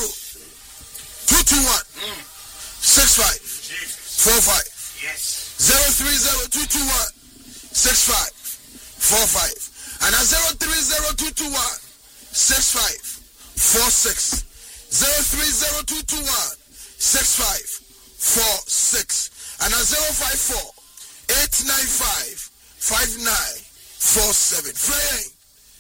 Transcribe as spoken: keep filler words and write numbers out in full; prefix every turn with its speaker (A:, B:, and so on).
A: zero two two one six five four five.
B: Yes.
A: Zero three zero two two one six five four five. And a zero three zero two two one six five four six. Zero three zero two two one six five four six. And a zero five four eight nine five five nine four seven. Frame.